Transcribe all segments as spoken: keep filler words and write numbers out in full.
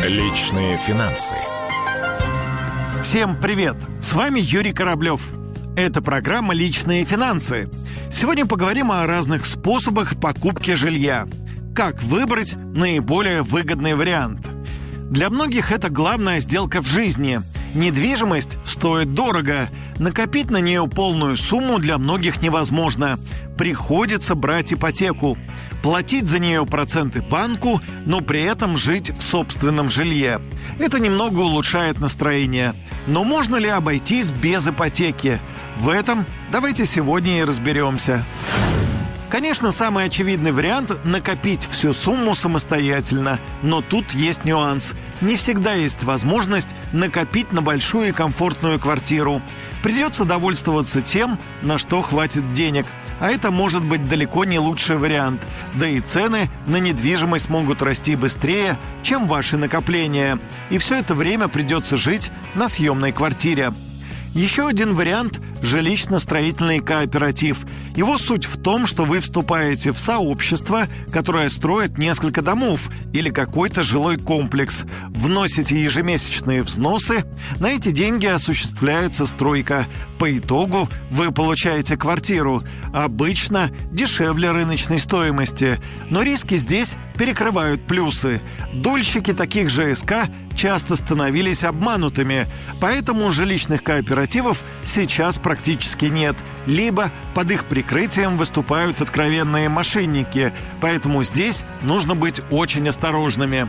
Личные финансы. Всем привет! С вами Юрий Кораблев. Это программа «Личные финансы». Сегодня поговорим о разных способах покупки жилья. Как выбрать наиболее выгодный вариант? Для многих это главная сделка в жизни. Недвижимость стоит дорого. Накопить на нее полную сумму для многих невозможно. Приходится брать ипотеку. Платить за нее проценты банку, но при этом жить в собственном жилье. Это немного улучшает настроение. Но можно ли обойтись без ипотеки? В этом давайте сегодня и разберемся. Конечно, самый очевидный вариант – накопить всю сумму самостоятельно. Но тут есть нюанс. Не всегда есть возможность накопить на большую и комфортную квартиру. Придется довольствоваться тем, на что хватит денег. А это может быть далеко не лучший вариант. Да и цены на недвижимость могут расти быстрее, чем ваши накопления. И все это время придется жить на съемной квартире. Еще один вариант – жилищно-строительный кооператив. Его суть в том, что вы вступаете в сообщество, которое строит несколько домов или какой-то жилой комплекс. Вносите ежемесячные взносы, на эти деньги осуществляется стройка. По итогу вы получаете квартиру. Обычно дешевле рыночной стоимости. Но риски здесь перекрывают плюсы. Дольщики таких ЖСК часто становились обманутыми, поэтому жилищных кооперативов сейчас практически нет. Либо под их прикрытием выступают откровенные мошенники, поэтому здесь нужно быть очень осторожными.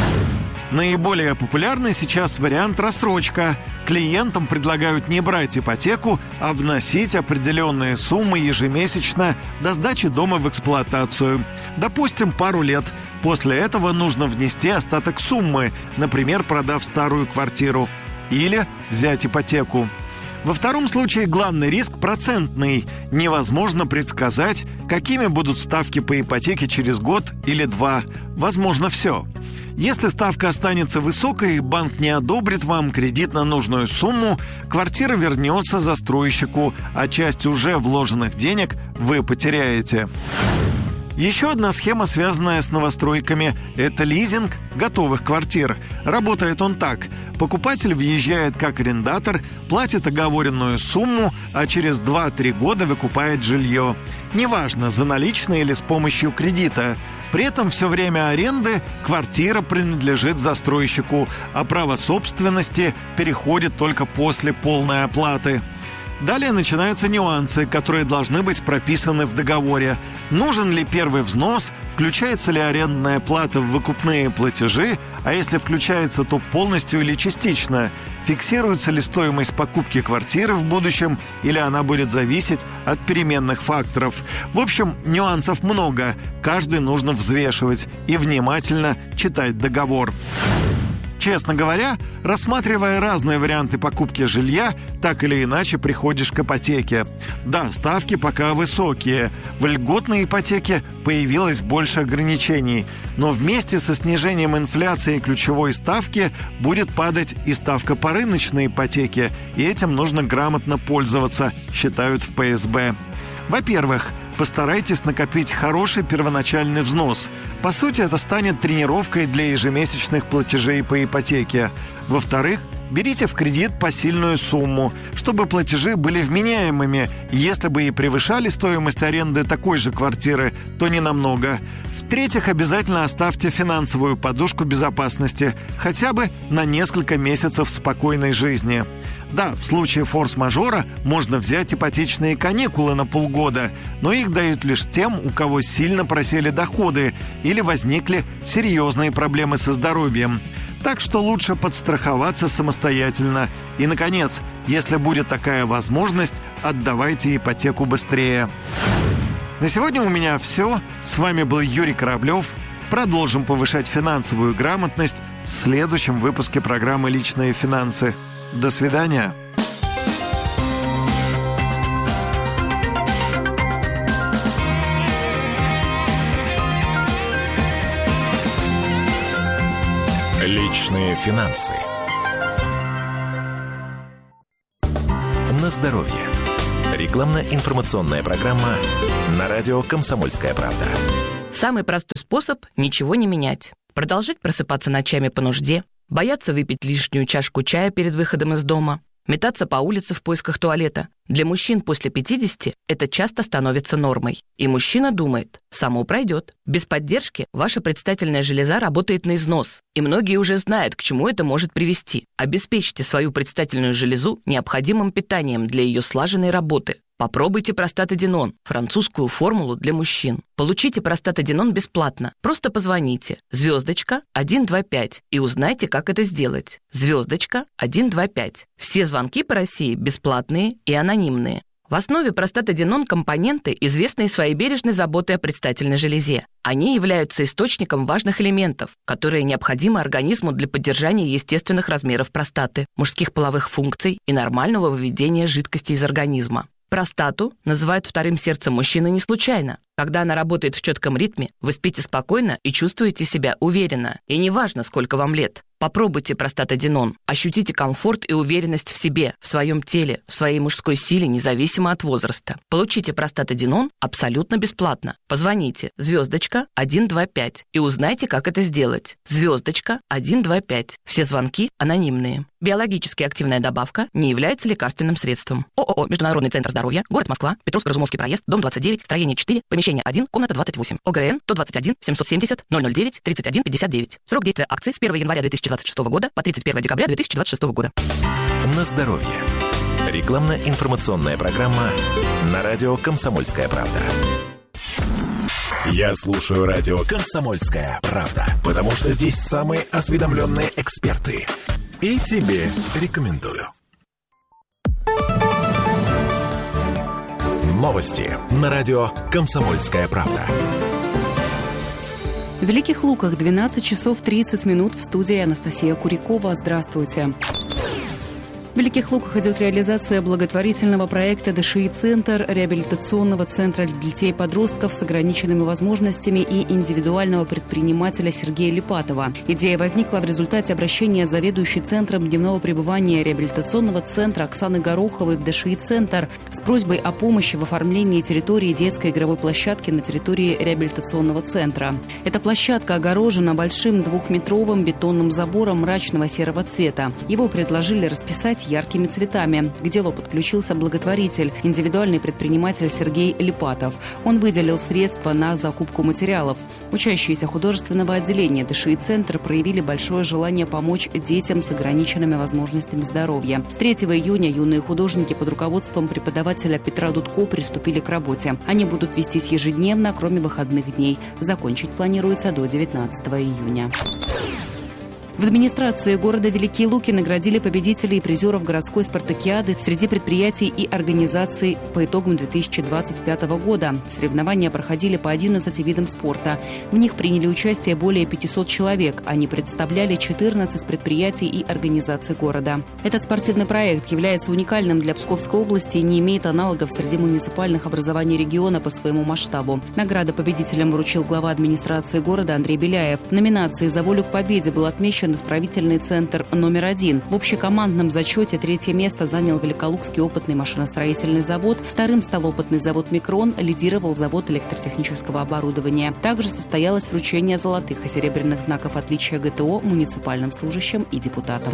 Наиболее популярный сейчас вариант рассрочка. Клиентам предлагают не брать ипотеку, а вносить определенные суммы ежемесячно до сдачи дома в эксплуатацию. Допустим, пару лет. После этого нужно внести остаток суммы, например, продав старую квартиру. Или взять ипотеку. Во втором случае главный риск процентный. Невозможно предсказать, какими будут ставки по ипотеке через год или два. Возможно, все. Если ставка останется высокой, банк не одобрит вам кредит на нужную сумму, квартира вернется застройщику, а часть уже вложенных денег вы потеряете. Еще одна схема, связанная с новостройками – это лизинг готовых квартир. Работает он так. Покупатель въезжает как арендатор, платит оговоренную сумму, а через два-три года выкупает жилье. Неважно, за наличные или с помощью кредита. При этом все время аренды квартира принадлежит застройщику, а право собственности переходит только после полной оплаты. Далее начинаются нюансы, которые должны быть прописаны в договоре. Нужен ли первый взнос, включается ли арендная плата в выкупные платежи, а если включается, то полностью или частично, фиксируется ли стоимость покупки квартиры в будущем или она будет зависеть от переменных факторов. В общем, нюансов много, каждый нужно взвешивать и внимательно читать договор. Честно говоря, рассматривая разные варианты покупки жилья, так или иначе приходишь к ипотеке. Да, ставки пока высокие. В льготной ипотеке появилось больше ограничений. Но вместе со снижением инфляции и ключевой ставки будет падать и ставка по рыночной ипотеке. И этим нужно грамотно пользоваться, считают в пэ эс бэ. Во-первых, постарайтесь накопить хороший первоначальный взнос. По сути, это станет тренировкой для ежемесячных платежей по ипотеке. Во-вторых, берите в кредит посильную сумму, чтобы платежи были вменяемыми. Если бы и превышали стоимость аренды такой же квартиры, то не намного. В-третьих, обязательно оставьте финансовую подушку безопасности, хотя бы на несколько месяцев спокойной жизни. Да, в случае форс-мажора можно взять ипотечные каникулы на полгода, но их дают лишь тем, у кого сильно просели доходы или возникли серьезные проблемы со здоровьем. Так что лучше подстраховаться самостоятельно. И, наконец, если будет такая возможность, отдавайте ипотеку быстрее. На сегодня у меня все. С вами был Юрий Кораблев. Продолжим повышать финансовую грамотность в следующем выпуске программы «Личные финансы». До свидания. Личные финансы. На здоровье. Рекламно-информационная программа на радио «Комсомольская правда». Самый простой способ – ничего не менять. продолжать просыпаться ночами по нужде, бояться выпить лишнюю чашку чая перед выходом из дома, метаться по улице в поисках туалета. Для мужчин после пятидесяти это часто становится нормой. И мужчина думает, само пройдет. Без поддержки ваша предстательная железа работает на износ. И многие уже знают, к чему это может привести. Обеспечьте свою предстательную железу необходимым питанием для ее слаженной работы. Попробуйте простатадинон, французскую формулу для мужчин. Получите простатадинон бесплатно. Просто позвоните. Звездочка один два пять и узнайте, как это сделать. Звездочка один два пять. Все звонки по России бесплатные и анонимные. В основе простатадинон компоненты, известные своей бережной заботой о предстательной железе. Они являются источником важных элементов, которые необходимы организму для поддержания естественных размеров простаты, мужских половых функций и нормального выведения жидкости из организма. Простату называют вторым сердцем мужчины не случайно. Когда она работает в четком ритме, вы спите спокойно и чувствуете себя уверенно. И неважно, сколько вам лет. Попробуйте простатадинон. Ощутите комфорт и уверенность в себе, в своем теле, в своей мужской силе, независимо от возраста. Получите простатадинон абсолютно бесплатно. Позвоните звездочка один два пять и узнайте, как это сделать. Звездочка один два пять. Все звонки анонимные. Биологически активная добавка не является лекарственным средством. ООО «Международный центр здоровья», город Москва, Петровско-Разумовский проезд, дом двадцать девять, строение четыре, помещение один, комната двадцать восемь. ОГРН сто двадцать один семьсот семьдесят ноль ноль девять тридцать один пятьдесят девять. Срок действия акции с первого января две тысячи двадцать шестого года по тридцать первое декабря две тысячи двадцать шестого года. На здоровье. Рекламно-информационная программа на радио «Комсомольская правда». Я слушаю радио «Комсомольская правда», потому что здесь самые осведомленные эксперты. И тебе рекомендую. Новости на радио «Комсомольская правда». В Великих Луках двенадцать часов тридцать минут, в студии Анастасия Курякова. Здравствуйте. В Великих Луках идет реализация благотворительного проекта ДШИ-центр, реабилитационного центра для детей и подростков с ограниченными возможностями и индивидуального предпринимателя Сергея Липатова. Идея возникла в результате обращения заведующей центром дневного пребывания реабилитационного центра Оксаны Гороховой в ДШИ-центр с просьбой о помощи в оформлении территории детской игровой площадки на территории реабилитационного центра. Эта площадка огорожена большим двухметровым бетонным забором мрачного серого цвета. Его предложили расписать яркими цветами. К делу подключился благотворитель, индивидуальный предприниматель Сергей Липатов. Он выделил средства на закупку материалов. Учащиеся художественного отделения ДШИ-центр проявили большое желание помочь детям с ограниченными возможностями здоровья. С третьего июня юные художники под руководством преподавателя Петра Дудко приступили к работе. Они будут вестись ежедневно, кроме выходных дней. Закончить планируется до девятнадцатого июня. В администрации города Великие Луки наградили победителей и призеров городской спартакиады среди предприятий и организаций по итогам две тысячи двадцать пятого года. Соревнования проходили по одиннадцати видам спорта. В них приняли участие более пятисот человек. Они представляли четырнадцать предприятий и организаций города. Этот спортивный проект является уникальным для Псковской области и не имеет аналогов среди муниципальных образований региона по своему масштабу. Награды победителям вручил глава администрации города Андрей Беляев. В номинации «За волю к победе» был отмечен исправительный центр номер один. В общекомандном зачете третье место занял Великолукский опытный машиностроительный завод. Вторым стал опытный завод «Микрон», лидировал завод электротехнического оборудования. Также состоялось вручение золотых и серебряных знаков отличия ГТО муниципальным служащим и депутатам.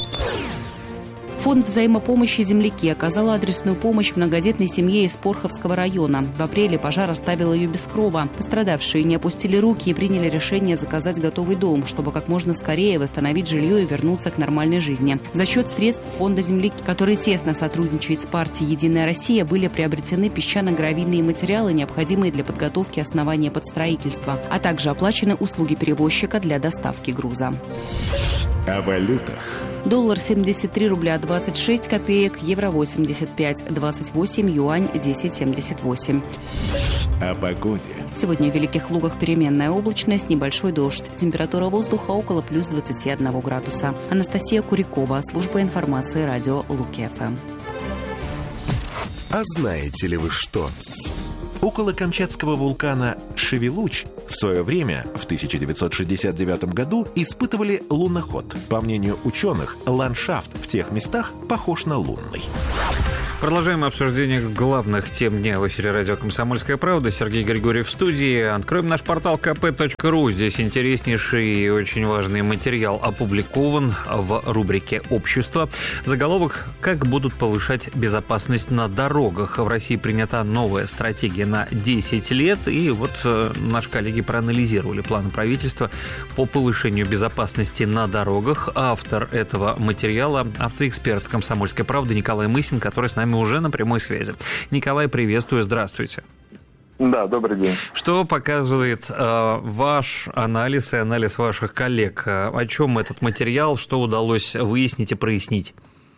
Фонд взаимопомощи «Земляки» оказал адресную помощь многодетной семье из Порховского района. В апреле пожар оставил ее без крова. Пострадавшие не опустили руки и приняли решение заказать готовый дом, чтобы как можно скорее восстановить жилье и вернуться к нормальной жизни. За счет средств фонда «Земляки», который тесно сотрудничает с партией «Единая Россия», были приобретены песчано-гравийные материалы, необходимые для подготовки основания под строительство, а также оплачены услуги перевозчика для доставки груза. О валютах. Доллар семьдесят три рубля двадцать шесть копеек, евро восемьдесят пять двадцать восемь, юань десять семьдесят восемь. О погоде. Сегодня в Великих Лугах переменная облачность, небольшой дождь. Температура воздуха около плюс двадцати одного градуса. Анастасия Курякова, служба информации радио Луки-ФМ. А знаете ли вы что? Около камчатского вулкана Шевелуч в свое время, в тысяча девятьсот шестьдесят девятом году, испытывали луноход. По мнению ученых, ландшафт в тех местах похож на лунный. Продолжаем обсуждение главных тем дня в эфире радио «Комсомольская правда». Сергей Григорьев в студии. Откроем наш портал ка пэ точка ру. Здесь интереснейший и очень важный материал опубликован в рубрике «Общество». Заголовок «Как будут повышать безопасность на дорогах». В России принята новая стратегия на десять лет. И вот наши коллеги проанализировали планы правительства по повышению безопасности на дорогах. Автор этого материала – автоэксперт «Комсомольской правды» Николай Мысин, который с нами уже на прямой связи. Николай, приветствую, здравствуйте. Да, добрый день. Что показывает э, ваш анализ и анализ ваших коллег? О чем этот материал, что удалось выяснить и прояснить?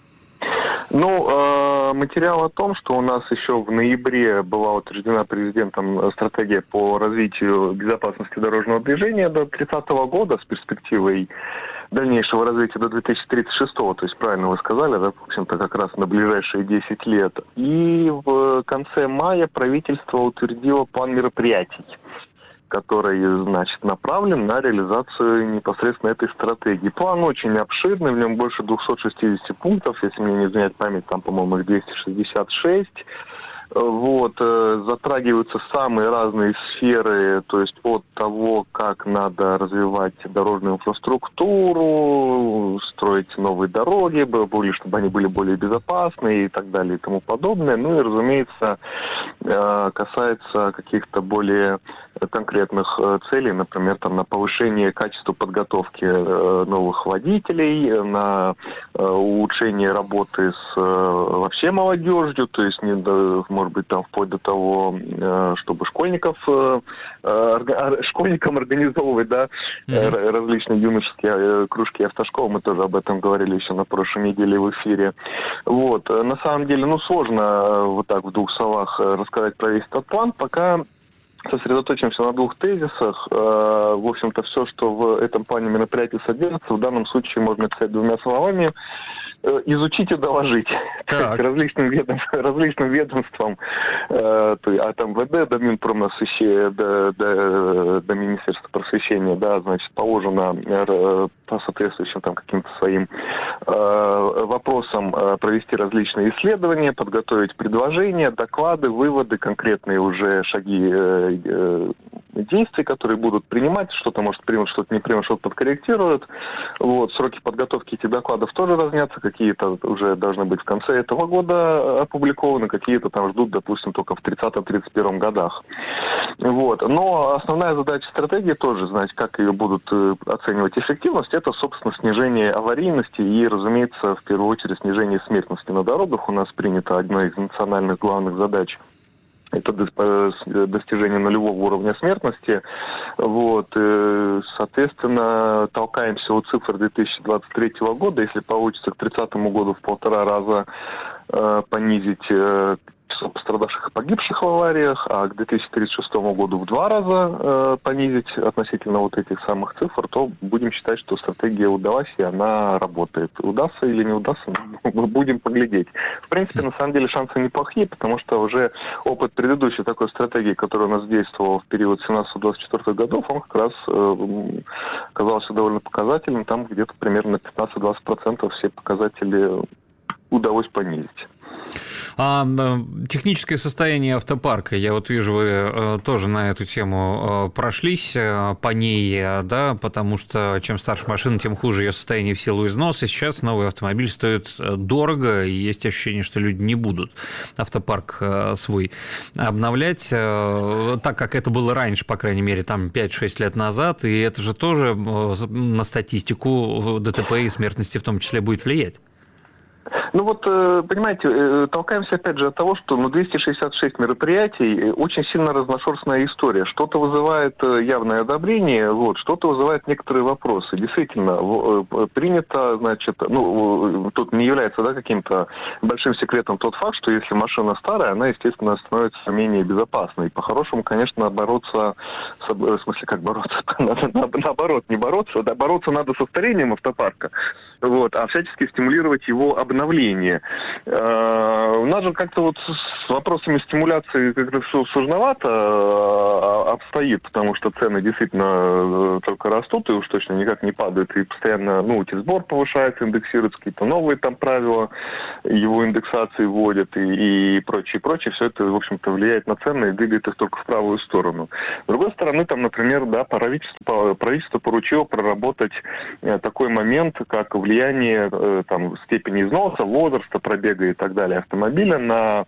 Ну, э, материал о том, что у нас еще в ноябре была утверждена президентом стратегия по развитию безопасности дорожного движения до тридцатого года с перспективой дальнейшего развития до две тысячи тридцать шестого, то есть правильно вы сказали, да, в общем-то, как раз на ближайшие десять лет. И в конце мая правительство утвердило план мероприятий, который, значит, направлен на реализацию непосредственно этой стратегии. План очень обширный, в нем больше двухсот шестидесяти пунктов, если мне не изменяет память, там, по-моему, их двести шестьдесят шесть. Вот, затрагиваются самые разные сферы, то есть от того, как надо развивать дорожную инфраструктуру, строить новые дороги, чтобы они были более безопасны и так далее и тому подобное. Ну и, разумеется, касается каких-то более конкретных целей, например, там, на повышение качества подготовки новых водителей, на улучшение работы с вообще молодежью, то есть не может быть, там вплоть до того, чтобы школьников, школьникам организовывать, да, mm-hmm. различные юношеские кружки автошкол. Мы тоже об этом говорили еще на прошлой неделе в эфире. Вот. На самом деле, ну, сложно вот так в двух словах рассказать про весь этот план, пока сосредоточимся на двух тезисах. В общем-то, все, что в этом плане мероприятия содержится, в данном случае можно написать двумя словами: изучить и доложить различным, ведом, различным ведомствам, э, от эм вэ дэ до Минпромосвещения, до, до, до Министерства просвещения, да, значит, положено э, по соответствующим там каким-то своим э, вопросам э, провести различные исследования, подготовить предложения, доклады, выводы, конкретные уже шаги э, э, действий, которые будут принимать, что-то может примут, что-то не примут, что-то подкорректируют. Вот, сроки подготовки этих докладов тоже разнятся, какие-то уже должны быть в конце этого года опубликованы, какие-то там ждут, допустим, только в тридцатом-тридцать первом годах. Вот. Но основная задача стратегии тоже, знать, как ее будут оценивать эффективность, это, собственно, снижение аварийности и, разумеется, в первую очередь снижение смертности на дорогах. У нас принято одной из национальных главных задач — это достижение нулевого уровня смертности. Вот. Соответственно, толкаемся у цифр две тысячи двадцать третьего года. Если получится к тридцатому году в полтора раза э, понизить э, число пострадавших и погибших в авариях, а к две тысячи тридцать шестому году в два раза э, понизить относительно вот этих самых цифр, то будем считать, что стратегия удалась и она работает. Удастся или не удастся, мы будем поглядеть. В принципе, на самом деле шансы неплохие, потому что уже опыт предыдущей такой стратегии, которая у нас действовала в период семнадцатого-двадцать четвёртых годов, он как раз э, оказался довольно показательным. Там где-то примерно на пятнадцать-двадцать процентов все показатели удалось понизить. А техническое состояние автопарка, я вот вижу, вы э, тоже на эту тему э, прошлись э, по ней, э, да, потому что чем старше машина, тем хуже ее состояние в силу износа. Сейчас новый автомобиль стоит дорого, и есть ощущение, что люди не будут автопарк э, свой обновлять, э, так как это было раньше, по крайней мере, там пять-шесть лет назад, и это же тоже э, на статистику ДТП и смертности в том числе будет влиять. Ну вот, понимаете, толкаемся опять же от того, что ну, двести шестьдесят шесть мероприятий, очень сильно разношерстная история. Что-то вызывает явное одобрение, вот, что-то вызывает некоторые вопросы. Действительно, принято, значит, ну, тут не является, да, каким-то большим секретом тот факт, что если машина старая, она, естественно, становится менее безопасной. По-хорошему, конечно, бороться, с, в смысле, как бороться? Наоборот, не бороться, да, бороться надо со старением автопарка, вот, а всячески стимулировать его обновление. менее, у нас же как-то вот с вопросами стимуляции как-то все сложновато обстоит, потому что цены действительно только растут и уж точно никак не падают, и постоянно, ну, сбор повышается, индексируются, какие-то новые там правила его индексации вводят и, и прочее, прочее. Все это, в общем-то, влияет на цены и двигает их только в правую сторону. С другой стороны, там, например, да, правительство, правительство поручило проработать такой момент, как влияние там, степени износа, возраста, пробега и так далее автомобиля на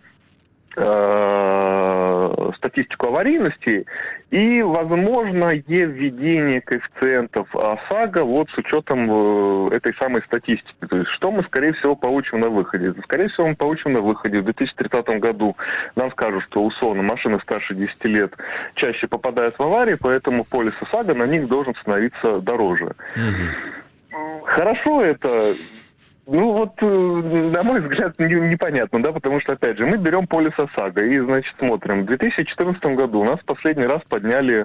статистику аварийности и возможное введение коэффициентов ОСАГО вот с учетом этой самой статистики. То есть что мы, скорее всего, получим на выходе? Скорее всего, мы получим на выходе в две тысячи тридцатом году. Нам скажут, что условно машины старше десяти лет чаще попадают в аварии, поэтому полис ОСАГО на них должен становиться дороже. Mm-hmm. Хорошо это... Ну вот, на мой взгляд, непонятно, да, потому что, опять же, мы берем полис ОСАГО и, значит, смотрим. В две тысячи четырнадцатом году у нас в последний раз подняли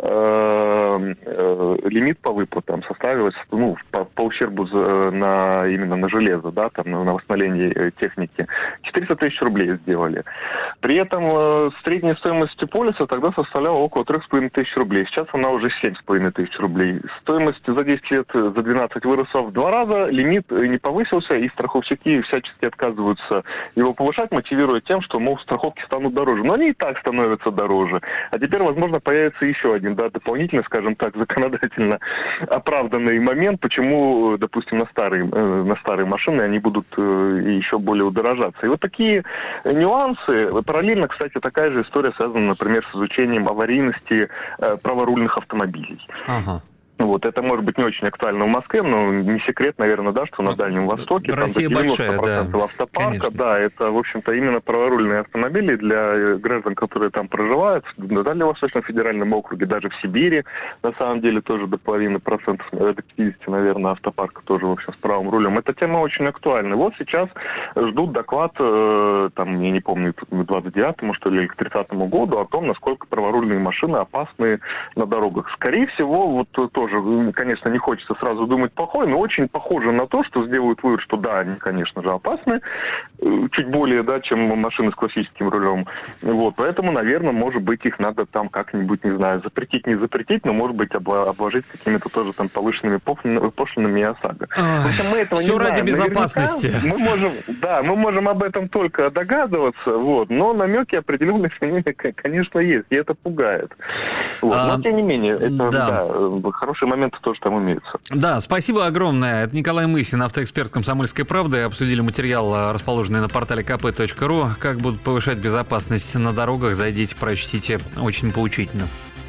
э, э, лимит по выплатам, составилось, ну, по, по ущербу за, на, именно на железо, да, там, на, на восстановление техники. четыреста тысяч рублей сделали. При этом э, средняя стоимость полиса тогда составляла около три с половиной тысячи рублей. Сейчас она уже семь с половиной тысяч рублей. Стоимость за десять лет, за двенадцать выросла в два раза, лимит не повысился, и страховщики всячески отказываются его повышать, мотивируя тем, что, мол, страховки станут дороже. Но они и так становятся дороже. А теперь, возможно, появится еще один, да, дополнительный, скажем так, законодательно оправданный момент, почему, допустим, на старые, на старые машины они будут еще более удорожаться. И вот такие нюансы. Параллельно, кстати, такая же история связана, например, с изучением аварийности праворульных автомобилей. Ага. Вот, это может быть не очень актуально в Москве, но не секрет, наверное, да, что на Дальнем Востоке Россия там до девяноста процентов большая, да, автопарка, конечно. Да, это, в общем-то, именно праворульные автомобили для граждан, которые там проживают, на Дальневосточном федеральном округе, даже в Сибири, на самом деле, тоже до половины процентов, до пятидесяти, наверное, автопарка тоже, в общем, с правым рулем. Эта тема очень актуальна. Вот сейчас ждут доклад, э, там, я не помню, к двадцать девятому, что ли, или к тридцатому году о том, насколько праворульные машины опасны на дорогах. Скорее всего, вот тоже тоже, конечно, не хочется сразу думать плохое, но очень похоже на то, что сделают вывод, что да, они, конечно же, опасны, чуть более, да, чем машины с классическим рулем. Вот, поэтому, наверное, может быть, их надо там как-нибудь, не знаю, запретить, не запретить, но, может быть, обложить какими-то тоже там повышенными пошлинами и ОСАГО. Ой, мы этого все не ради знаем. Безопасности. Мы можем, да, мы можем об этом только догадываться, вот, но намеки определенные, конечно, есть, и это пугает. Вот. А, но, тем не менее, это, да. Да, хорошие моменты тоже там имеются. Да, спасибо огромное. Это Николай Мысин, автоэксперт «Комсомольской правды». Обсудили материал, расположенный на портале ка пэ точка ру. Как будут повышать безопасность на дорогах, зайдите, прочтите. Очень поучительно.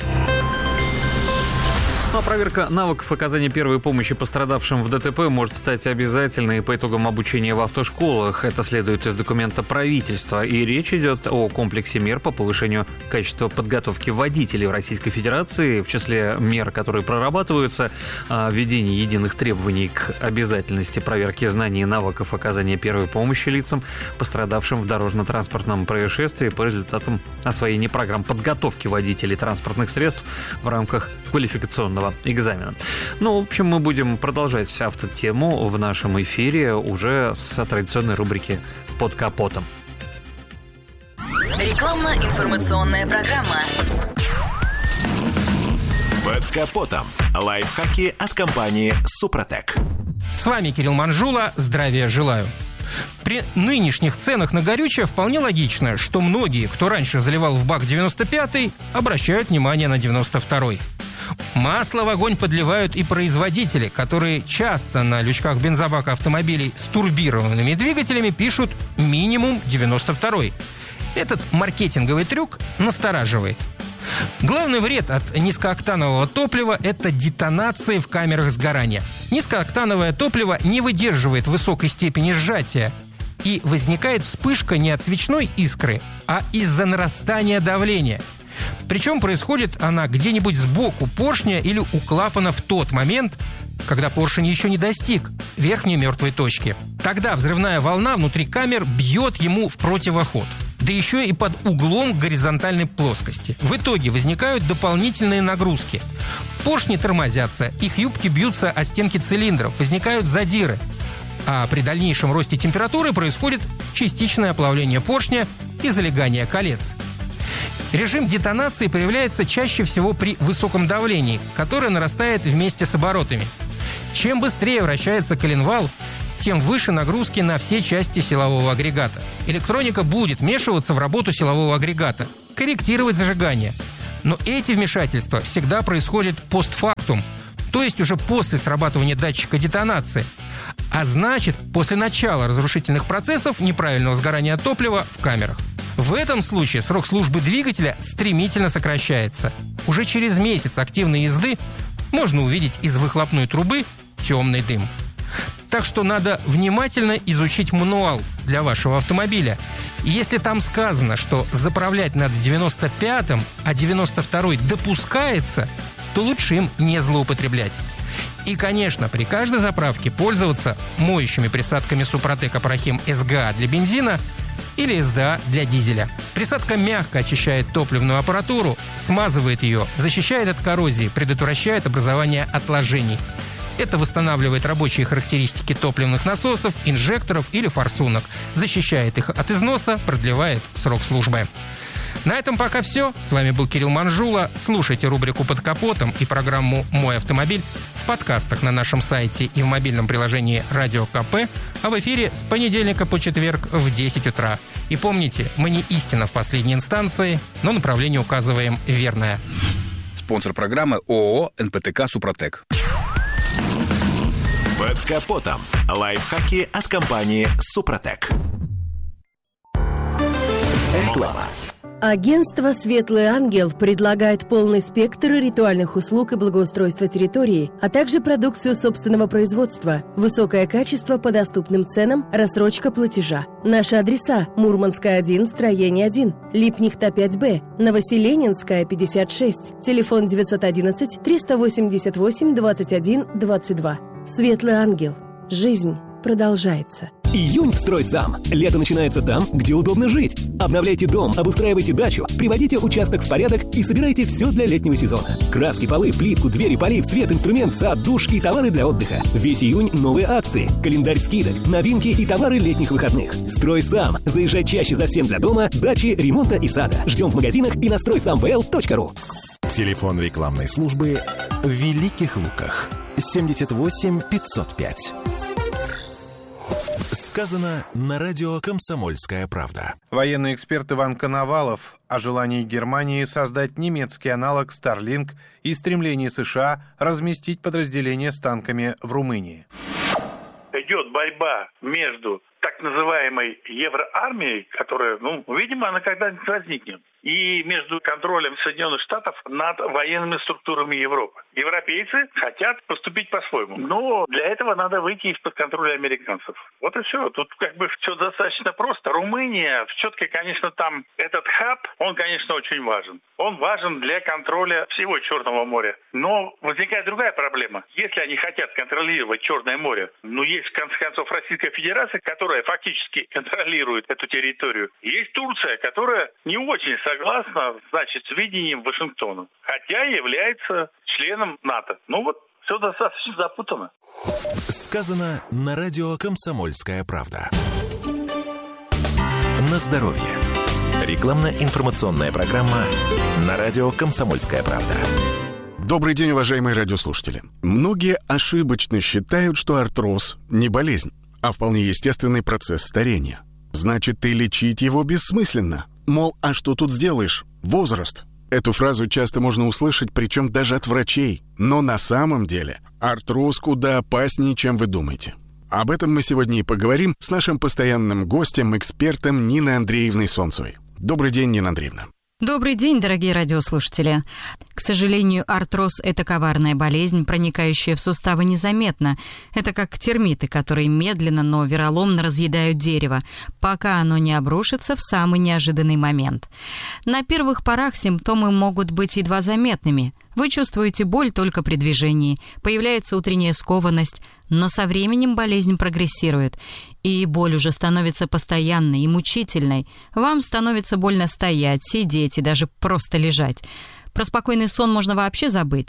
Ну, а проверка навыков оказания первой помощи пострадавшим в дэ тэ пэ может стать обязательной по итогам обучения в автошколах. Это следует из документа правительства. И речь идет о комплексе мер по повышению качества подготовки водителей в Российской Федерации. В числе мер, которые прорабатываются, введение единых требований к обязательности проверки знаний и навыков оказания первой помощи лицам, пострадавшим в дорожно-транспортном происшествии по результатам освоения программ подготовки водителей транспортных средств в рамках квалификационного экзамена. Ну, в общем, мы будем продолжать автотему в нашем эфире уже с традиционной рубрики «Под капотом». Рекламно-информационная программа. «Под капотом». Лайфхаки от компании «Супротек». С вами Кирилл Манжула. Здравия желаю. При нынешних ценах на горючее вполне логично, что многие, кто раньше заливал в бак девяносто пятый, обращают внимание на девяносто второй. Масло в огонь подливают и производители, которые часто на лючках бензобака автомобилей с турбированными двигателями пишут минимум девяносто второй. Этот маркетинговый трюк настораживает. Главный вред от низкооктанового топлива – это детонации в камерах сгорания. Низкооктановое топливо не выдерживает высокой степени сжатия, и возникает вспышка не от свечной искры, а из-за нарастания давления. Причем происходит она где-нибудь сбоку поршня или у клапана в тот момент, когда поршень еще не достиг верхней мертвой точки. Тогда взрывная волна внутри камер бьет ему в противоход. Да еще и под углом к горизонтальной плоскости. В итоге возникают дополнительные нагрузки. Поршни тормозятся, их юбки бьются о стенки цилиндров, возникают задиры. а при дальнейшем росте температуры происходит частичное оплавление поршня и залегание колец. Режим детонации проявляется чаще всего при высоком давлении, которое нарастает вместе с оборотами. Чем быстрее вращается коленвал, тем выше нагрузки на все части силового агрегата. Электроника будет вмешиваться в работу силового агрегата, корректировать зажигание. Но эти вмешательства всегда происходят постфактум, то есть уже после срабатывания датчика детонации. А значит, после начала разрушительных процессов неправильного сгорания топлива в камерах. В этом случае срок службы двигателя стремительно сокращается. Уже через месяц активной езды можно увидеть из выхлопной трубы темный дым. Так что надо внимательно изучить мануал для вашего автомобиля. И если там сказано, что заправлять надо девяносто пятым, а девяносто второй допускается, то лучше им не злоупотреблять. И, конечно, при каждой заправке пользоваться моющими присадками Супротек Апрахим эс гэ а для бензина или эс дэ а для дизеля. Присадка мягко очищает топливную аппаратуру, смазывает ее, защищает от коррозии, предотвращает образование отложений. Это восстанавливает рабочие характеристики топливных насосов, инжекторов или форсунок, защищает их от износа, продлевает срок службы. На этом пока все. С вами был Кирилл Манжула. Слушайте рубрику «Под капотом» и программу «Мой автомобиль» в подкастах на нашем сайте и в мобильном приложении «Радио КП», а в эфире с понедельника по четверг в десять утра. И помните, мы не истина в последней инстанции, но направление указываем верное. Спонсор программы ООО «эн пэ тэ ка Супротек». Под капотом. Лайфхаки от компании «Супротек». Реклама. Агентство «Светлый ангел» предлагает полный спектр ритуальных услуг и благоустройства территории, а также продукцию собственного производства, высокое качество по доступным ценам, рассрочка платежа. Наши адреса: Мурманская, один, строение один, Липнихта, пять бэ, Новоселенинская, пятьдесят шесть, телефон девятьсот одиннадцать триста восемьдесят восемь двадцать один двадцать два. «Светлый ангел». Жизнь продолжается. Июнь в «Строй сам». Лето начинается там, где удобно жить. Обновляйте дом, обустраивайте дачу, приводите участок в порядок и собирайте все для летнего сезона. Краски, полы, плитку, двери, полив, свет, инструмент, сад, душ и товары для отдыха. Весь июнь новые акции, календарь скидок, новинки и товары летних выходных. «Строй сам». Заезжай чаще за всем для дома, дачи, ремонта и сада. Ждем в магазинах и на строй сам вэ эл точка ру. Телефон рекламной службы в Великих Луках. семьдесят восемь пятьсот пять. Сказано на радио «Комсомольская правда». Военный эксперт Иван Коновалов о желании Германии создать немецкий аналог Starlink и стремлении США разместить подразделения с танками в Румынии. Идет борьба между так называемой евроармией, которая, ну, видимо, она когда-нибудь возникнет, и между контролем Соединенных Штатов над военными структурами Европы. Европейцы хотят поступить по-своему, но для этого надо выйти из-под контроля американцев. Вот и все. Тут как бы все достаточно просто. Румыния, все-таки, конечно, там этот хаб, он, конечно, очень важен. Он важен для контроля всего Черного моря. Но возникает другая проблема. Если они хотят контролировать Черное море, ну, есть, в конце концов, Российская Федерация, которая фактически контролирует эту территорию. Есть Турция, которая не очень согласна, значит, с видением Вашингтона, хотя является членом НАТО. Ну вот, все достаточно запутано. Сказано на радио «Комсомольская правда». На здоровье. Рекламно-информационная программа на радио «Комсомольская правда». Добрый день, уважаемые радиослушатели. Многие ошибочно считают, что артроз не болезнь, а вполне естественный процесс старения. Значит, и лечить его бессмысленно. Мол, а что тут сделаешь? Возраст. Эту фразу часто можно услышать, причем даже от врачей. Но на самом деле артроз куда опаснее, чем вы думаете. Об этом мы сегодня и поговорим с нашим постоянным гостем, экспертом Ниной Андреевной Солнцевой. Добрый день, Нина Андреевна. Добрый день, дорогие радиослушатели. К сожалению, артроз – это коварная болезнь, проникающая в суставы незаметно. Это как термиты, которые медленно, но вероломно разъедают дерево, пока оно не обрушится в самый неожиданный момент. На первых порах симптомы могут быть едва заметными. Вы чувствуете боль только при движении, появляется утренняя скованность, но со временем болезнь прогрессирует, и боль уже становится постоянной и мучительной. Вам становится больно стоять, сидеть и даже просто лежать. Про спокойный сон можно вообще забыть.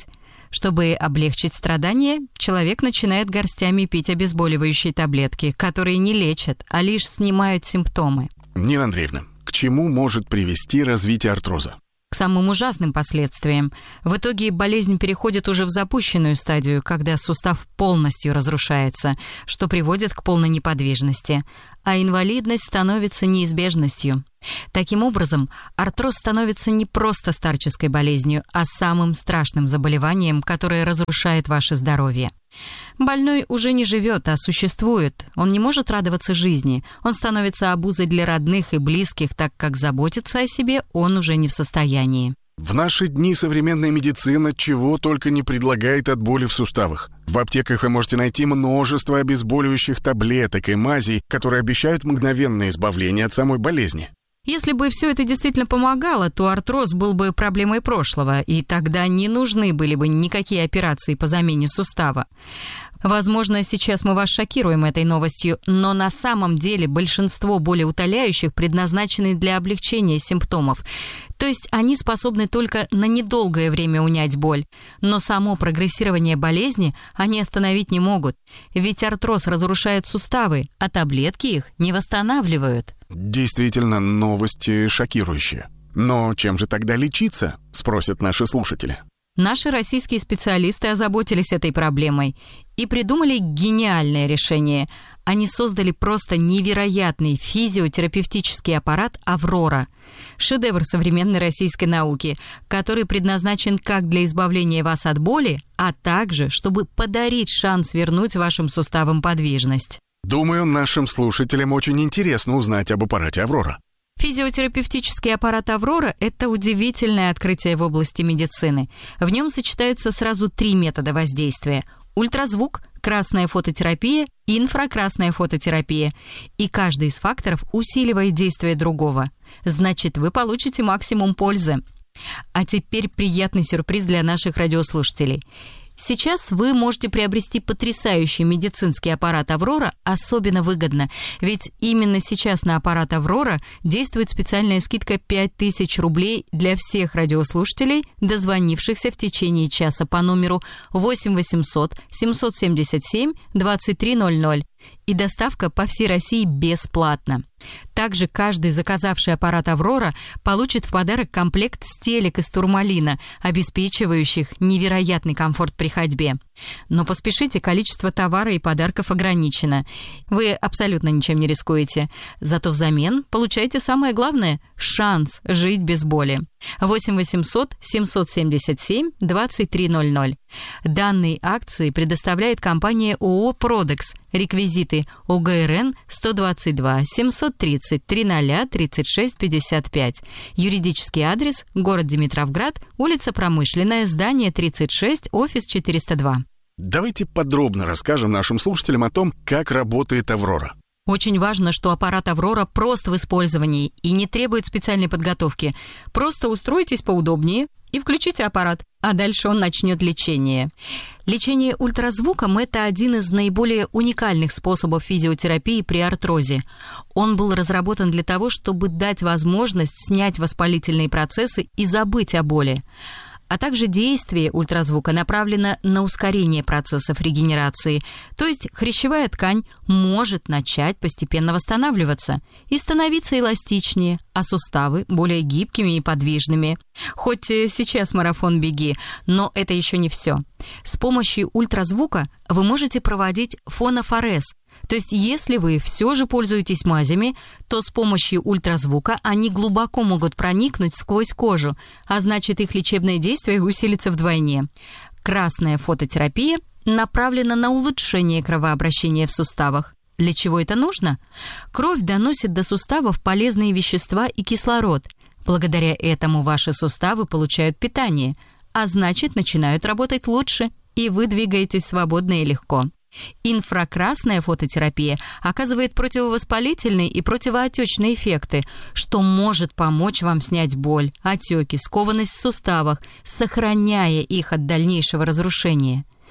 Чтобы облегчить страдания, человек начинает горстями пить обезболивающие таблетки, которые не лечат, а лишь снимают симптомы. Нина Андреевна, к чему может привести развитие артроза? К самым ужасным последствиям. В итоге болезнь переходит уже в запущенную стадию, когда сустав полностью разрушается, что приводит к полной неподвижности, а инвалидность становится неизбежностью. Таким образом, артроз становится не просто старческой болезнью, а самым страшным заболеванием, которое разрушает ваше здоровье. Больной уже не живет, а существует. Он не может радоваться жизни. Он становится обузой для родных и близких, так как заботиться о себе он уже не в состоянии. В наши дни современная медицина чего только не предлагает от боли в суставах. В аптеках вы можете найти множество обезболивающих таблеток и мазей, которые обещают мгновенное избавление от самой болезни. Если бы все это действительно помогало, то артроз был бы проблемой прошлого, и тогда не нужны были бы никакие операции по замене сустава. Возможно, сейчас мы вас шокируем этой новостью, но на самом деле большинство болеутоляющих предназначены для облегчения симптомов. То есть они способны только на недолгое время унять боль, но само прогрессирование болезни они остановить не могут. Ведь артроз разрушает суставы, а таблетки их не восстанавливают. Действительно, новости шокирующие. Но чем же тогда лечиться, спросят наши слушатели. Наши российские специалисты озаботились этой проблемой и придумали гениальное решение. Они создали просто невероятный физиотерапевтический аппарат «Аврора». Шедевр современной российской науки, который предназначен как для избавления вас от боли, а также, чтобы подарить шанс вернуть вашим суставам подвижность. Думаю, нашим слушателям очень интересно узнать об аппарате «Аврора». Физиотерапевтический аппарат «Аврора» — это удивительное открытие в области медицины. В нем сочетаются сразу три метода воздействия – ультразвук, красная фототерапия и инфракрасная фототерапия. И каждый из факторов усиливает действие другого. Значит, вы получите максимум пользы. А теперь приятный сюрприз для наших радиослушателей. Сейчас вы можете приобрести потрясающий медицинский аппарат «Аврора» особенно выгодно, ведь именно сейчас на аппарат «Аврора» действует специальная скидка пять тысяч рублей для всех радиослушателей, дозвонившихся в течение часа по номеру восемь восемьсот семьсот семьдесят семь двадцать три ноль ноль. И доставка по всей России бесплатна. Также каждый, заказавший аппарат «Аврора», получит в подарок комплект стелек из турмалина, обеспечивающих невероятный комфорт при ходьбе. Но поспешите, количество товара и подарков ограничено. Вы абсолютно ничем не рискуете. Зато взамен получаете самое главное – шанс жить без боли. восемь восемьсот семьсот семьдесят семь двадцать три ноль ноль. Данные акции предоставляет компания ООО «Продекс». Реквизиты О Г Р Н сто двадцать два семьсот тридцать тридцать тридцать шесть пятьдесят пять. Юридический адрес – город Димитровград, улица Промышленная, здание тридцать шесть, офис четыреста два. Давайте подробно расскажем нашим слушателям о том, как работает «Аврора». Очень важно, что аппарат «Аврора» прост в использовании и не требует специальной подготовки. Просто устройтесь поудобнее и включите аппарат, а дальше он начнет лечение. Лечение ультразвуком – это один из наиболее уникальных способов физиотерапии при артрозе. Он был разработан для того, чтобы дать возможность снять воспалительные процессы и забыть о боли. А также действие ультразвука направлено на ускорение процессов регенерации, то есть хрящевая ткань может начать постепенно восстанавливаться и становиться эластичнее, а суставы более гибкими и подвижными. Хоть сейчас марафон беги, но это еще не все. С помощью ультразвука вы можете проводить фонофорез. То есть, если вы все же пользуетесь мазями, то с помощью ультразвука они глубоко могут проникнуть сквозь кожу, а значит, их лечебное действие усилится вдвойне. Красная фототерапия направлена на улучшение кровообращения в суставах. Для чего это нужно? Кровь доносит до суставов полезные вещества и кислород. Благодаря этому ваши суставы получают питание, а значит, начинают работать лучше, и вы двигаетесь свободно и легко. Инфракрасная фототерапия оказывает противовоспалительные и противоотечные эффекты, что может помочь вам снять боль, отеки, скованность в суставах, сохраняя их от дальнейшего разрушения.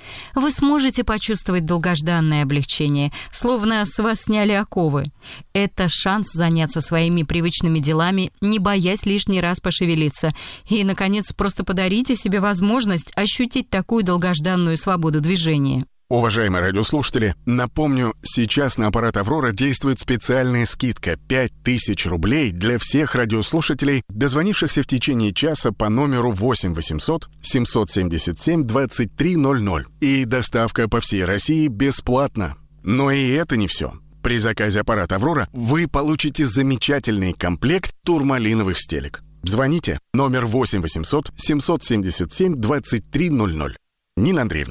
Вы сможете почувствовать долгожданное облегчение, словно с вас сняли оковы. Это шанс заняться своими привычными делами, не боясь лишний раз пошевелиться. И, наконец, просто подарите себе возможность ощутить такую долгожданную свободу движения. Уважаемые радиослушатели, напомню, сейчас на аппарат «Аврора» действует специальная скидка пять тысяч рублей для всех радиослушателей, дозвонившихся в течение часа по номеру восемь восемьсот семьсот семьдесят семь двадцать три ноль ноль. И доставка по всей России бесплатна. Но и это не все. При заказе аппарата «Аврора» вы получите замечательный комплект турмалиновых стелек. Звоните, номер восемь восемьсот семьсот семьдесят семь двадцать три ноль ноль. Нина Андреевна.